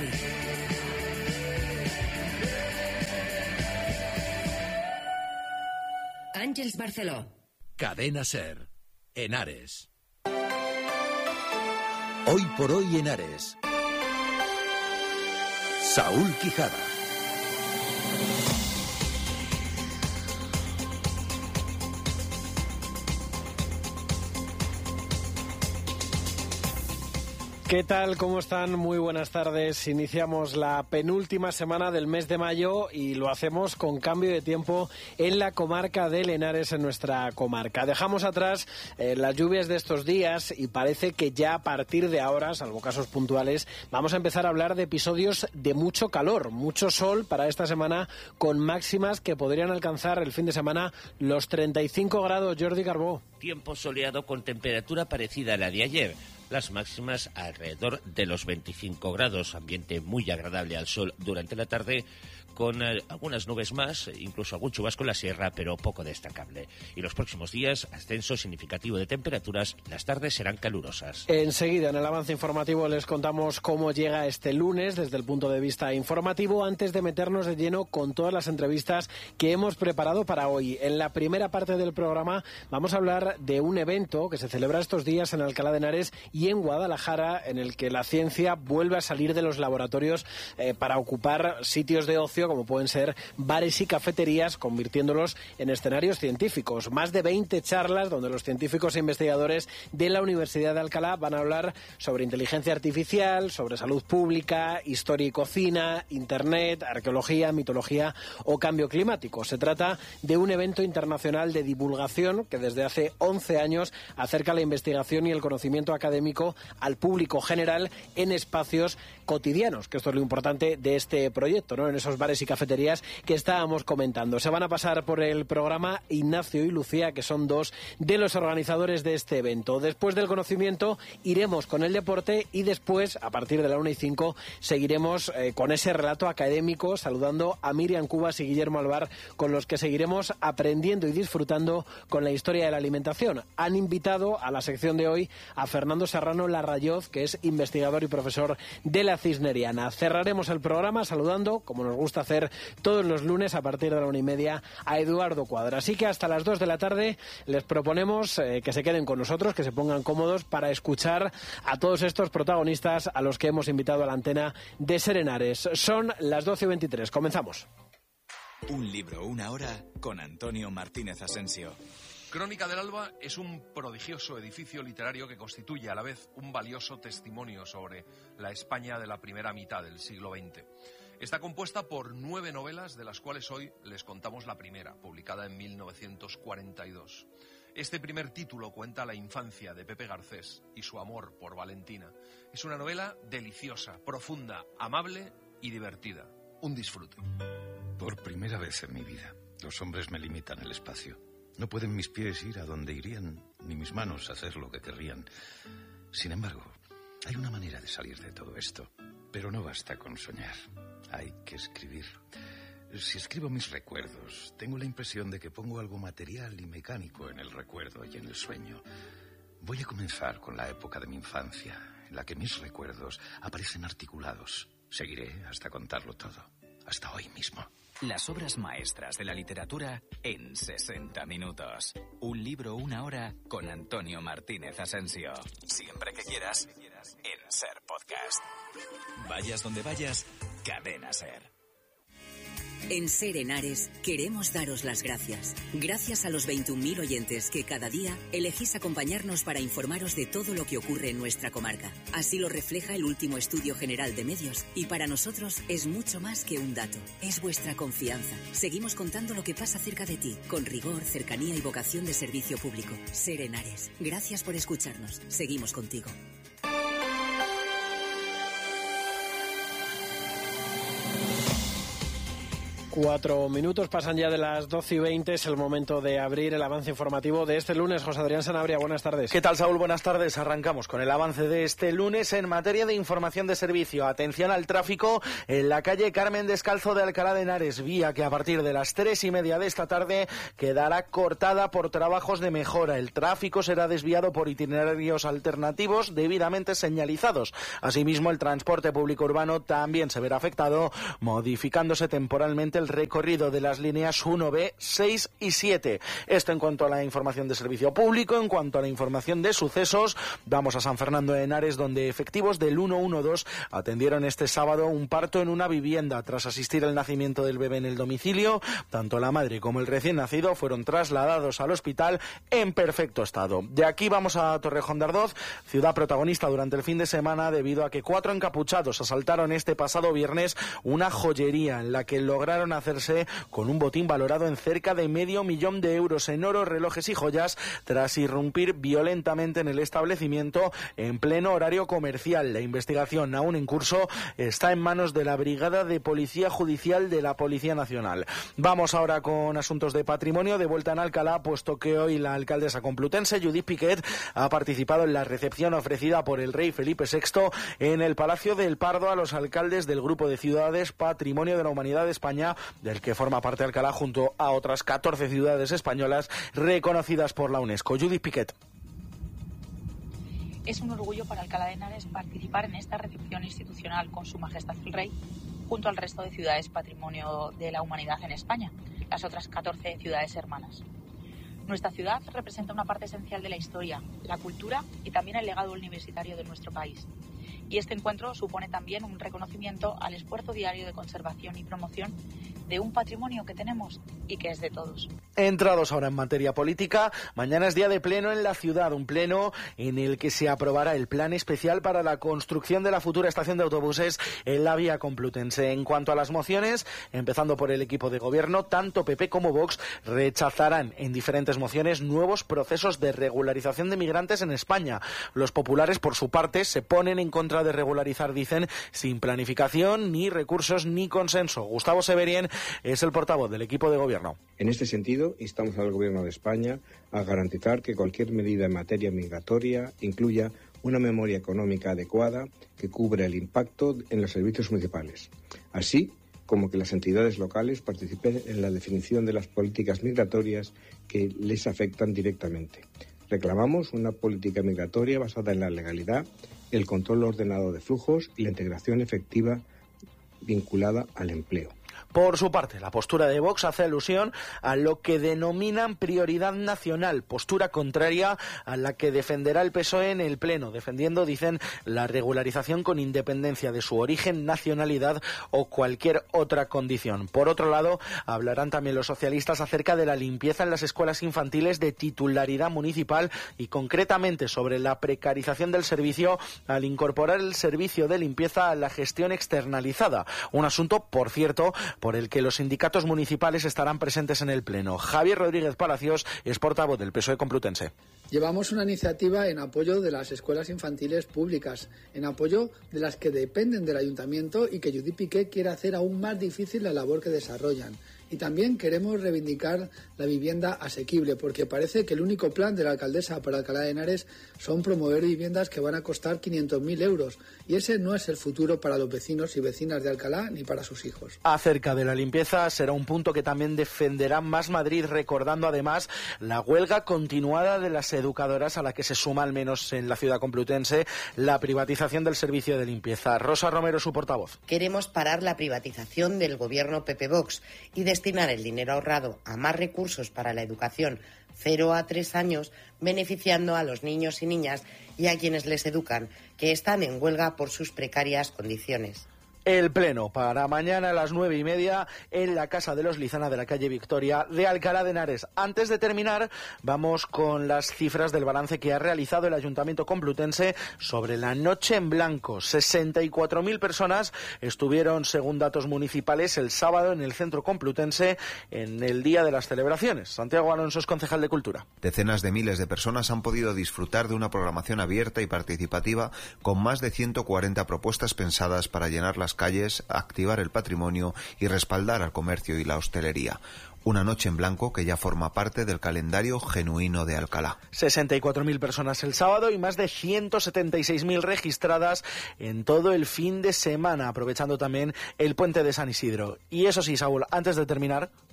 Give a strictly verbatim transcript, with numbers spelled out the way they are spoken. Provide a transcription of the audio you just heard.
Sol. Àngels Barceló. Cadena Ser. Henares. Hoy por hoy Henares. Saúl Quijada. ¿Qué tal? ¿Cómo están? Muy buenas tardes. Iniciamos la penúltima semana del mes de mayo y lo hacemos con cambio de tiempo en la comarca de Henares, en nuestra comarca. Dejamos atrás eh, las lluvias de estos días y parece que ya a partir de ahora, salvo casos puntuales, vamos a empezar a hablar de episodios de mucho calor, mucho sol para esta semana, con máximas que podrían alcanzar el fin de semana los treinta y cinco grados. Jordi Carbó. Tiempo soleado con temperatura parecida a la de ayer. Las máximas alrededor de los veinticinco grados, ambiente muy agradable al sol durante la tarde, con eh, algunas nubes más, incluso algún chubasco en la sierra, pero poco destacable. Y los próximos días, ascenso significativo de temperaturas, las tardes serán calurosas. Enseguida, en el avance informativo, les contamos cómo llega este lunes desde el punto de vista informativo, antes de meternos de lleno con todas las entrevistas que hemos preparado para hoy. En la primera parte del programa vamos a hablar de un evento que se celebra estos días en Alcalá de Henares y en Guadalajara, en el que la ciencia vuelve a salir de los laboratorios eh, para ocupar sitios de ocio como pueden ser bares y cafeterías, convirtiéndolos en escenarios científicos. Más de veinte charlas donde los científicos e investigadores de la Universidad de Alcalá van a hablar sobre inteligencia artificial, sobre salud pública, historia y cocina, internet, arqueología, mitología o cambio climático. Se trata de un evento internacional de divulgación que desde hace once años acerca la investigación y el conocimiento académico al público general en espacios cotidianos, que esto es lo importante de este proyecto, ¿no? En esos bares y cafeterías que estábamos comentando. Se van a pasar por el programa Ignacio y Lucía, que son dos de los organizadores de este evento. Después del conocimiento iremos con el deporte y después, a partir de la una y cinco, seguiremos eh, con ese relato académico, saludando a Miriam Cubas y Guillermo Alvar, con los que seguiremos aprendiendo y disfrutando con la historia de la alimentación. Han invitado a la sección de hoy a Fernando Serrano Larrayoz, que es investigador y profesor de la Cisneriana. Cerraremos el programa saludando, como nos gusta hacer todos los lunes a partir de la una y media, a Eduardo Cuadra. Así que hasta las dos de la tarde les proponemos eh, que se queden con nosotros, que se pongan cómodos para escuchar a todos estos protagonistas a los que hemos invitado a la antena de Ser Henares. Son las doce y veintitrés. Comenzamos. Un libro, una hora, con Antonio Martínez Asensio. Crónica del Alba es un prodigioso edificio literario que constituye a la vez un valioso testimonio sobre la España de la primera mitad del siglo veinte. Está compuesta por nueve novelas, de las cuales hoy les contamos la primera, publicada en mil novecientos cuarenta y dos. Este primer título cuenta la infancia de Pepe Garcés y su amor por Valentina. Es una novela deliciosa, profunda, amable y divertida. Un disfrute. Por primera vez en mi vida, los hombres me limitan el espacio. No pueden mis pies ir a donde irían, ni mis manos hacer lo que querrían. Sin embargo, hay una manera de salir de todo esto. Pero no basta con soñar. Hay que escribir. Si escribo mis recuerdos, tengo la impresión de que pongo algo material y mecánico en el recuerdo y en el sueño. Voy a comenzar con la época de mi infancia, en la que mis recuerdos aparecen articulados. Seguiré hasta contarlo todo, hasta hoy mismo. Las obras maestras de la literatura en sesenta minutos. Un libro, una hora, con Antonio Martínez Asensio. Siempre que quieras, en Ser Podcast. Vayas donde vayas, Cadena Ser. En Ser Henares queremos daros las gracias. Gracias a los veintiún mil oyentes que cada día elegís acompañarnos para informaros de todo lo que ocurre en nuestra comarca. Así lo refleja el último estudio general de medios y para nosotros es mucho más que un dato. Es vuestra confianza. Seguimos contando lo que pasa cerca de ti, con rigor, cercanía y vocación de servicio público. Ser Henares. Gracias por escucharnos. Seguimos contigo. Cuatro minutos pasan ya de las doce y veinte. Es el momento de abrir el avance informativo de este lunes. José Adrián Sanabria, buenas tardes. ¿Qué tal, Saúl? Buenas tardes. Arrancamos con el avance de este lunes en materia de información de servicio. Atención al tráfico en la calle Carmen Descalzo de Alcalá de Henares, vía que a partir de las tres y media de esta tarde quedará cortada por trabajos de mejora. El tráfico será desviado por itinerarios alternativos debidamente señalizados. Asimismo, el transporte público urbano también se verá afectado, modificándose temporalmente el recorrido de las líneas uno B, seis y siete. Esto en cuanto a la información de servicio público. En cuanto a la información de sucesos, vamos a San Fernando de Henares, donde efectivos del ciento doce atendieron este sábado un parto en una vivienda. Tras asistir al nacimiento del bebé en el domicilio, tanto la madre como el recién nacido fueron trasladados al hospital en perfecto estado. De aquí vamos a Torrejón de Ardoz, ciudad protagonista durante el fin de semana debido a que cuatro encapuchados asaltaron este pasado viernes una joyería en la que lograron hacerse con un botín valorado en cerca de medio millón de euros en oro, relojes y joyas, tras irrumpir violentamente en el establecimiento en pleno horario comercial. La investigación, aún en curso, está en manos de la Brigada de Policía Judicial de la Policía Nacional. Vamos ahora con asuntos de patrimonio, de vuelta en Alcalá, puesto que hoy la alcaldesa complutense, Judith Piquet, ha participado en la recepción ofrecida por el rey Felipe sexto en el Palacio del Pardo a los alcaldes del Grupo de Ciudades Patrimonio de la Humanidad de España, del que forma parte Alcalá junto a otras catorce ciudades españolas reconocidas por la UNESCO. Judith Piquet. Es un orgullo para Alcalá de Henares participar en esta recepción institucional con Su Majestad el Rey, junto al resto de ciudades Patrimonio de la Humanidad en España, las otras catorce ciudades hermanas. Nuestra ciudad representa una parte esencial de la historia, la cultura y también el legado universitario de nuestro país. Y este encuentro supone también un reconocimiento al esfuerzo diario de conservación y promoción de un patrimonio que tenemos y que es de todos. Entrados ahora en materia política, mañana es día de pleno en la ciudad, un pleno en el que se aprobará el plan especial para la construcción de la futura estación de autobuses en la vía complutense. En cuanto a las mociones, empezando por el equipo de gobierno, tanto P P como Vox rechazarán en diferentes mociones nuevos procesos de regularización de migrantes en España. Los populares, por su parte, se ponen en contra de regularizar, dicen, sin planificación, ni recursos, ni consenso. Gustavo Severien es el portavoz del equipo de gobierno. En este sentido, instamos al Gobierno de España a garantizar que cualquier medida en materia migratoria incluya una memoria económica adecuada que cubra el impacto en los servicios municipales, así como que las entidades locales participen en la definición de las políticas migratorias que les afectan directamente. Reclamamos una política migratoria basada en la legalidad, el control ordenado de flujos y la integración efectiva vinculada al empleo. Por su parte, la postura de Vox hace alusión a lo que denominan prioridad nacional, postura contraria a la que defenderá el P S O E en el Pleno, defendiendo, dicen, la regularización con independencia de su origen, nacionalidad o cualquier otra condición. Por otro lado, hablarán también los socialistas acerca de la limpieza en las escuelas infantiles de titularidad municipal y concretamente sobre la precarización del servicio al incorporar el servicio de limpieza a la gestión externalizada. Un asunto, por cierto, por el que los sindicatos municipales estarán presentes en el Pleno. Javier Rodríguez Palacios es portavoz del P S O E complutense. Llevamos una iniciativa en apoyo de las escuelas infantiles públicas, en apoyo de las que dependen del ayuntamiento y que Judith Piquet quiere hacer aún más difícil la labor que desarrollan. Y también queremos reivindicar la vivienda asequible, porque parece que el único plan de la alcaldesa para Alcalá de Henares son promover viviendas que van a costar quinientos mil euros. Y ese no es el futuro para los vecinos y vecinas de Alcalá ni para sus hijos. Acerca de la limpieza será un punto que también defenderá Más Madrid, recordando además la huelga continuada de las educadoras a la que se suma, al menos en la ciudad complutense, la privatización del servicio de limpieza. Rosa Romero, su portavoz. Queremos parar la privatización del gobierno P P Vox y destinar el dinero ahorrado a más recursos para la educación cero a tres años, beneficiando a los niños y niñas y a quienes les educan, que están en huelga por sus precarias condiciones. El Pleno para mañana a las nueve y media en la Casa de los Lizana de la calle Victoria de Alcalá de Henares. Antes de terminar, vamos con las cifras del balance que ha realizado el Ayuntamiento complutense sobre la Noche en Blanco. sesenta y cuatro mil personas estuvieron, según datos municipales, el sábado en el centro complutense en el día de las celebraciones. Santiago Alonso es concejal de Cultura. Decenas de miles de personas han podido disfrutar de una programación abierta y participativa con más de ciento cuarenta propuestas pensadas para llenar las calles, activar el patrimonio y respaldar al comercio y la hostelería. Una noche en blanco que ya forma parte del calendario genuino de Alcalá. sesenta y cuatro mil personas el sábado y más de ciento setenta y seis mil registradas en todo el fin de semana, aprovechando también el puente de San Isidro. Y eso sí, Saúl, antes de terminar,